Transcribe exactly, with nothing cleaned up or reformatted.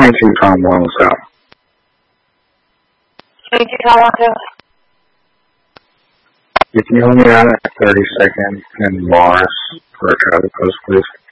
twenty-two Tom one South. twenty-two Tom one South. You can only add a thirty second and Morris for a traffic post, please.